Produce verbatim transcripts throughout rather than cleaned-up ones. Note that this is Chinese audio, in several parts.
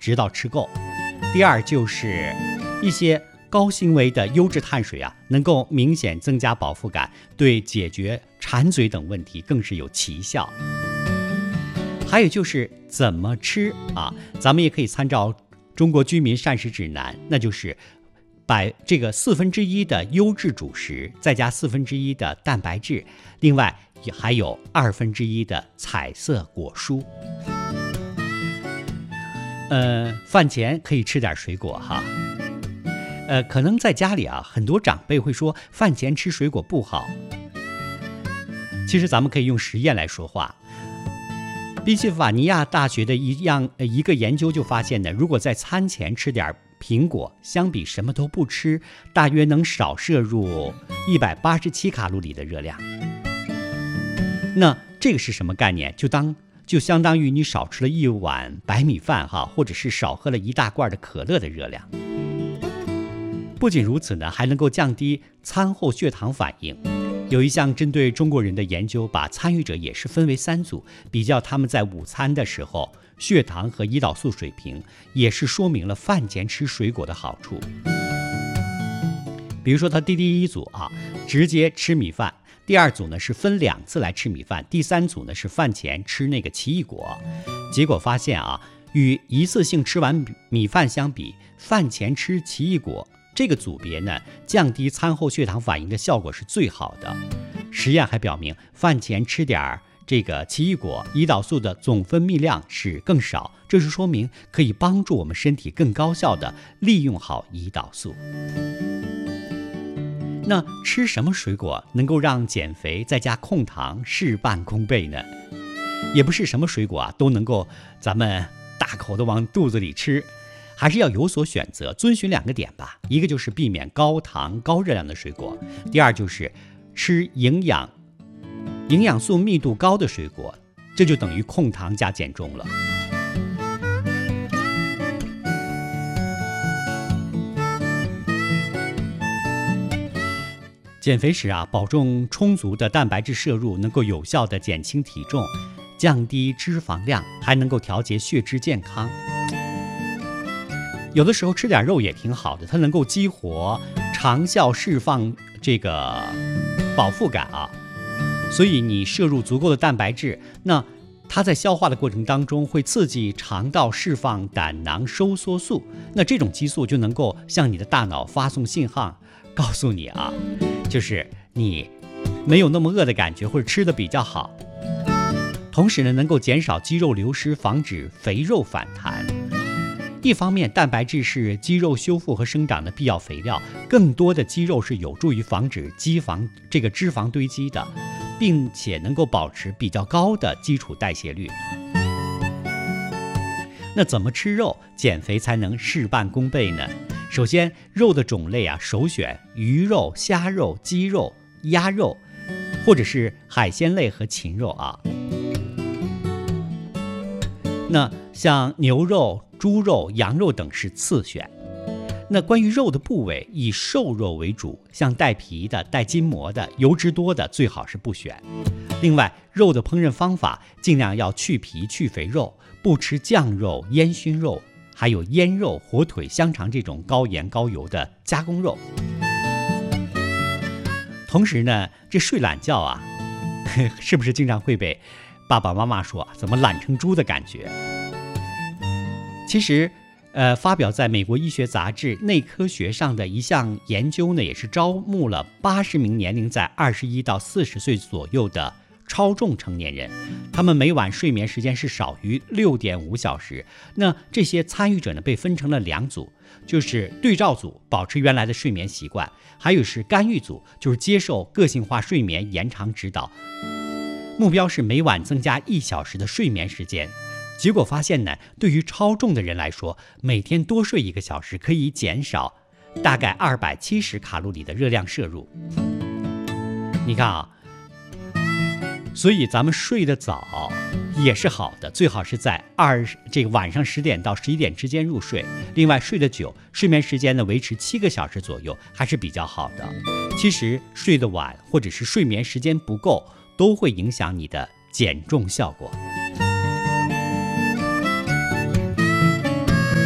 直到吃够。第二就是一些高纤维的优质碳水啊，能够明显增加饱腹感，对解决馋嘴等问题更是有奇效。还有就是怎么吃啊，咱们也可以参照中国居民膳食指南，那就是把这个四分之一的优质主食，再加四分之一的蛋白质，另外也还有二分之一的彩色果蔬。呃，饭前可以吃点水果哈。呃，可能在家里啊，很多长辈会说饭前吃水果不好。其实咱们可以用实验来说话。宾夕法尼亚大学的一样呃一个研究就发现呢，如果在餐前吃点苹果，相比什么都不吃，大约能少摄入一百八十七卡路里的热量。那这个是什么概念？就当就相当于你少吃了一碗白米饭哈，或者是少喝了一大罐的可乐的热量。不仅如此呢，还能够降低餐后血糖反应。有一项针对中国人的研究，把参与者也是分为三组，比较他们在午餐的时候血糖和胰岛素水平，也是说明了饭前吃水果的好处。比如说他第第一组啊，直接吃米饭；第二组呢是分两次来吃米饭；第三组呢是饭前吃那个奇异果。结果发现啊，与一次性吃完米饭相比，饭前吃奇异果这个组别呢，降低餐后血糖反应的效果是最好的。实验还表明，饭前吃点这个奇异果，胰岛素的总分泌量是更少，这是说明可以帮助我们身体更高效的利用好胰岛素。那吃什么水果能够让减肥再加控糖事半功倍呢？也不是什么水果啊都能够咱们大口的往肚子里吃。还是要有所选择，遵循两个点吧。一个就是避免高糖高热量的水果，第二就是吃营养营养素密度高的水果，这就等于控糖加减重了。减肥时啊，保证充足的蛋白质摄入，能够有效的减轻体重，降低脂肪量，还能够调节血脂健康。有的时候吃点肉也挺好的，它能够激活长效释放这个饱腹感啊，所以你摄入足够的蛋白质，那它在消化的过程当中会刺激肠道释放胆囊收缩素，那这种激素就能够向你的大脑发送信号，告诉你啊，就是你没有那么饿的感觉，或者吃的比较好。同时呢，能够减少肌肉流失，防止肥肉反弹。一方面，蛋白质是肌肉修复和生长的必要肥料，更多的肌肉是有助于防止肌肪这个脂肪堆积的，并且能够保持比较高的基础代谢率。那怎么吃肉减肥才能事半功倍呢？首先，肉的种类啊，首选鱼肉、虾肉、鸡肉、鸭肉，或者是海鲜类和禽肉啊。那像牛肉、猪肉、羊肉等是次选。那关于肉的部位，以瘦肉为主，像带皮的、带筋膜的、油脂多的，最好是不选。另外，肉的烹饪方法尽量要去皮去肥肉，不吃酱肉、烟熏肉，还有腌肉、火腿、香肠这种高盐高油的加工肉。同时呢，这睡懒觉啊，是不是经常会被爸爸妈妈说怎么懒成猪的感觉？其实呃，发表在美国医学杂志《内科学》上的一项研究呢，也是招募了八十名年龄在二十一到四十岁左右的超重成年人，他们每晚睡眠时间是少于六点五小时。那这些参与者呢，被分成了两组，就是对照组保持原来的睡眠习惯，还有是干预组，就是接受个性化睡眠延长指导，目标是每晚增加一小时的睡眠时间。结果发现呢，对于超重的人来说，每天多睡一个小时可以减少大概二百七十卡路里的热量摄入。你看啊，所以咱们睡得早也是好的，最好是在二这个晚上十点到十一点之间入睡。另外，睡得久，睡眠时间呢维持七个小时左右，还是比较好的。其实睡得晚或者是睡眠时间不够，都会影响你的减重效果。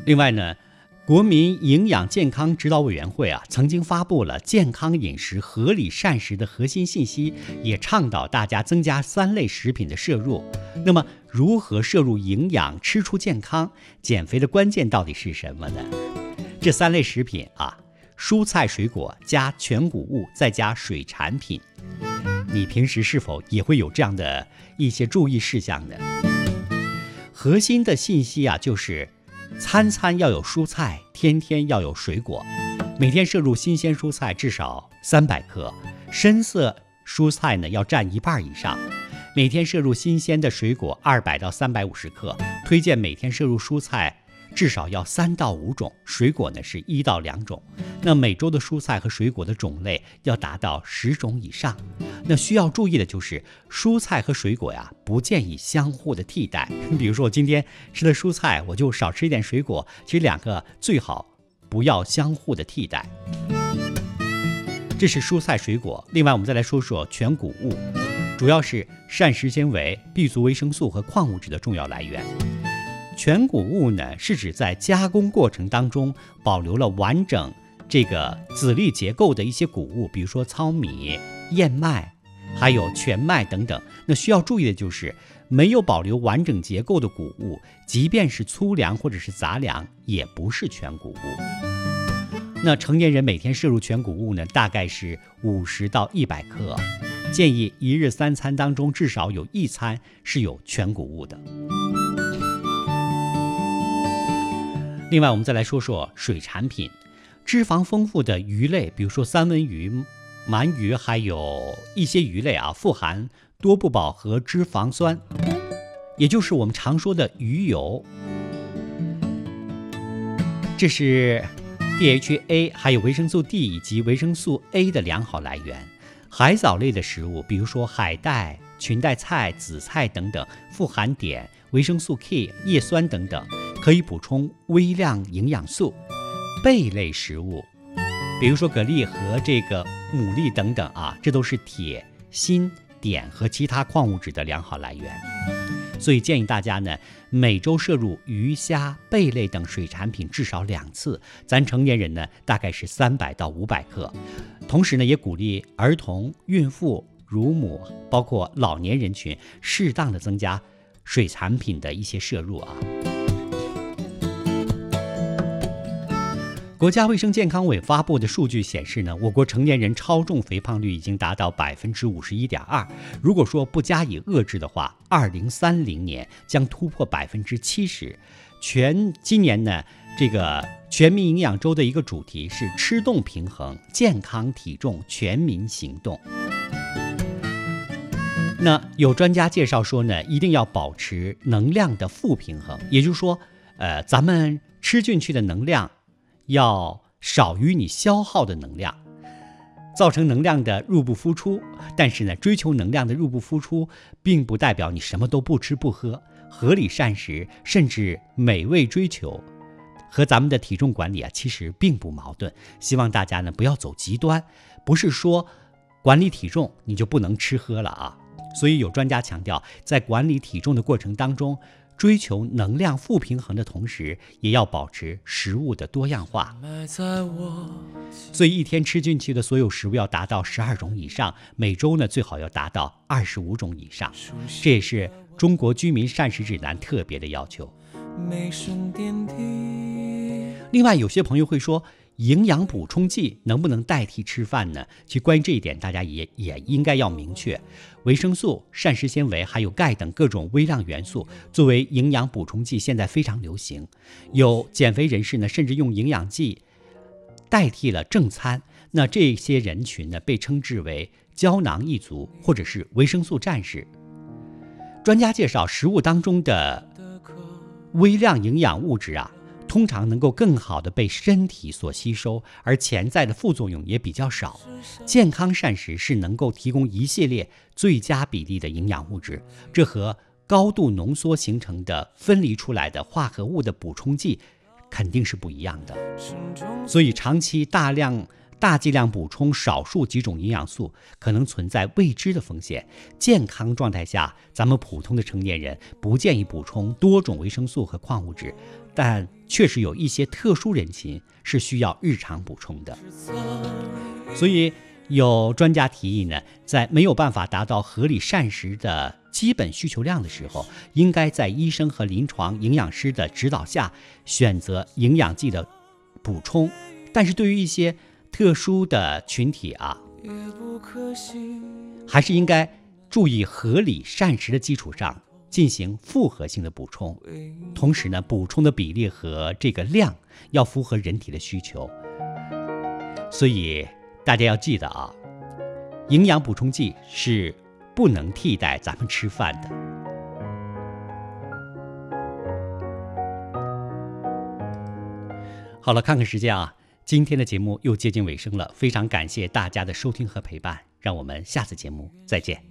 另外呢，国民营养健康指导委员会啊，曾经发布了健康饮食、合理膳食的核心信息，也倡导大家增加三类食品的摄入。那么，如何摄入营养、吃出健康？减肥的关键到底是什么呢？这三类食品啊，蔬菜水果加全谷物再加水产品，你平时是否也会有这样的一些注意事项呢？核心的信息啊，就是餐餐要有蔬菜，天天要有水果，每天摄入新鲜蔬菜至少三百克，深色蔬菜呢要占一半以上，每天摄入新鲜的水果二百到三百五十克，推荐每天摄入蔬菜至少要三到五种，水果呢是一到两种。那每周的蔬菜和水果的种类要达到十种以上。那需要注意的就是蔬菜和水果呀，不建议相互的替代。比如说我今天吃了蔬菜，我就少吃一点水果，其实两个最好不要相互的替代。这是蔬菜水果。另外我们再来说说全谷物，主要是膳食纤维、B族维生素和矿物质的重要来源。全谷物呢，是指在加工过程当中保留了完整这个籽粒结构的一些谷物，比如说糙米、燕麦，还有全麦等等。那需要注意的就是，没有保留完整结构的谷物，即便是粗粮或者是杂粮，也不是全谷物。那成年人每天摄入全谷物呢，大概是五十到一百克，建议一日三餐当中至少有一餐是有全谷物的。另外我们再来说说水产品，脂肪丰富的鱼类，比如说三文鱼、鳗鱼，还有一些鱼类啊，富含多不饱和脂肪酸，也就是我们常说的鱼油。这是 D H A 还有维生素 D 以及维生素 A 的良好来源。海藻类的食物，比如说海带、裙带菜、紫菜等等，富含碘、维生素 K、叶酸等等，可以补充微量营养素。贝类食物，比如说蛤蜊和这个牡蛎等等啊，这都是铁、锌、碘和其他矿物质的良好来源。所以建议大家呢，每周摄入鱼虾贝类等水产品至少两次，咱成年人呢大概是三百到五百克。同时呢，也鼓励儿童、孕妇、乳母，包括老年人群，适当的增加水产品的一些摄入啊。国家卫生健康委发布的数据显示呢，我国成年人超重肥胖率已经达到百分之五十一点二。如果说不加以遏制的话，二零三零年将突破百分之七十。全今年呢，这个全民营养周的一个主题是吃动平衡，健康体重全民行动。那有专家介绍说呢，一定要保持能量的负平衡，也就是说，呃，咱们吃进去的能量要少于你消耗的能量，造成能量的入不敷出。但是呢，追求能量的入不敷出，并不代表你什么都不吃不喝。合理膳食，甚至美味追求，和咱们的体重管理啊，其实并不矛盾。希望大家呢不要走极端，不是说管理体重你就不能吃喝了啊。所以有专家强调，在管理体重的过程当中，追求能量负平衡的同时，也要保持食物的多样化。所以一天吃进去的所有食物要达到十二种以上，每周呢最好要达到二十五种以上。这也是中国居民膳食指南特别的要求。另外有些朋友会说，营养补充剂能不能代替吃饭呢？其实关于这一点，大家也也应该要明确，维生素、膳食纤维还有钙等各种微量元素作为营养补充剂，现在非常流行。有减肥人士呢，甚至用营养剂代替了正餐。那这些人群呢，被称之为胶囊一族或者是维生素战士。专家介绍，食物当中的微量营养物质啊，通常能够更好的被身体所吸收，而潜在的副作用也比较少。健康膳食是能够提供一系列最佳比例的营养物质，这和高度浓缩形成的分离出来的化合物的补充剂肯定是不一样的。所以长期大量大剂量补充少数几种营养素，可能存在未知的风险。健康状态下，咱们普通的成年人不建议补充多种维生素和矿物质，但确实有一些特殊人群是需要日常补充的。所以有专家提议呢，在没有办法达到合理膳食的基本需求量的时候，应该在医生和临床营养师的指导下选择营养剂的补充。但是对于一些特殊的群体啊，还是应该注意合理膳食的基础上进行复合性的补充，同时呢，补充的比例和这个量要符合人体的需求。所以大家要记得啊，营养补充剂是不能替代咱们吃饭的。好了，看看时间啊，今天的节目又接近尾声了，非常感谢大家的收听和陪伴，让我们下次节目再见。